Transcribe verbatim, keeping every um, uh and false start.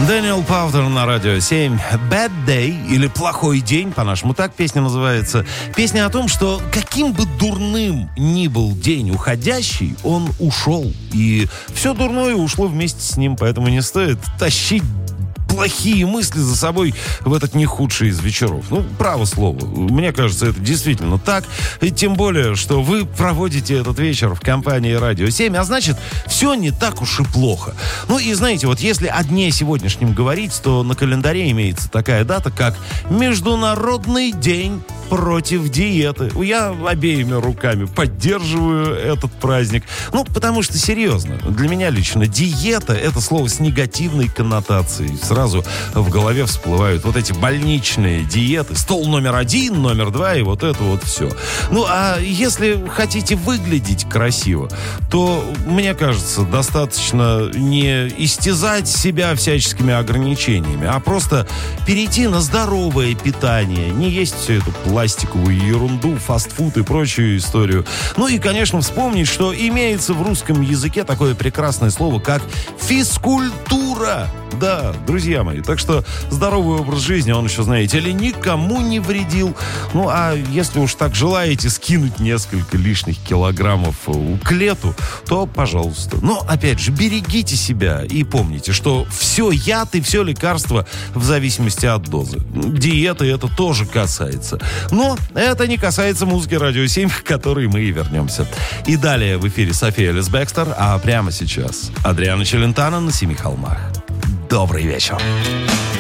Дэниел Паутер на радио семь. Bad Day или плохой день, по-нашему так песня называется. Песня о том, что каким бы дурным ни был день уходящий, он ушел. И все дурное ушло вместе с ним, поэтому не стоит тащить плохие мысли за собой в этот не худший из вечеров. Ну, право слово. Мне кажется, это действительно так. И тем более, что вы проводите этот вечер в компании «Радио семь», а значит, все не так уж и плохо. Ну и знаете, вот если о дне сегодняшнем говорить, то на календаре имеется такая дата, как Международный день против диеты. Я обеими руками поддерживаю этот праздник. Ну, потому что, серьезно, для меня лично диета — это слово с негативной коннотацией. Сразу в голове всплывают вот эти больничные диеты. Стол номер один, номер два и вот это вот все. Ну, а если хотите выглядеть красиво, то, мне кажется, достаточно не истязать себя всяческими ограничениями, а просто перейти на здоровое питание, не есть всю эту пластиковую ерунду, фастфуд и прочую историю. Ну и, конечно, вспомнить, что имеется в русском языке такое прекрасное слово, как физкультура. Да, друзья мои, так что здоровый образ жизни, он еще, знаете ли, никому не вредил. Ну, а если уж так желаете скинуть несколько лишних килограммов к лету, то пожалуйста. Но, опять же, берегите себя и помните, что все яд и все лекарство в зависимости от дозы. Диеты это тоже касается. Но это не касается музыки «Радио семь», к которой мы и вернемся. И далее в эфире София Элис Бекстер, а прямо сейчас Адриано Челентано на Семи холмах. Добрый вечер.